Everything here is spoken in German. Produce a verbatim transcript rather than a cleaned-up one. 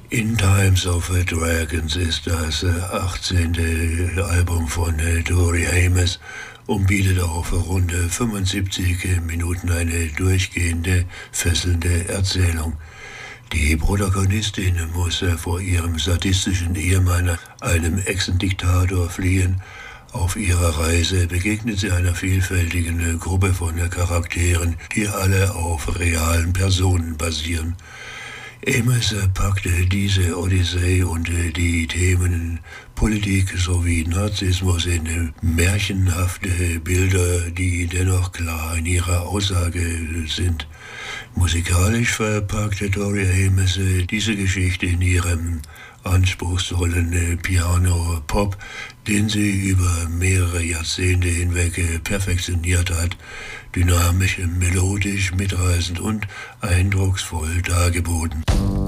In Times of Dragons ist das achtzehnte Album von Tori Amos und bietet auf rund fünfundsiebzig Minuten eine durchgehende, fesselnde Erzählung. Die Protagonistin muss vor ihrem sadistischen Ehemann, einem Ex-Diktator, fliehen. Auf ihrer Reise begegnet sie einer vielfältigen Gruppe von Charakteren, die alle auf realen Personen basieren. Amos packte diese Odyssee und die Themen Politik sowie Narzissmus in märchenhafte Bilder, die dennoch klar in ihrer Aussage sind. Musikalisch verpackte Tori Amos diese Geschichte in ihrem anspruchsvollen Piano-Pop, den sie über mehrere Jahrzehnte hinweg perfektioniert hat, dynamisch, melodisch, mitreißend und eindrucksvoll dargeboten.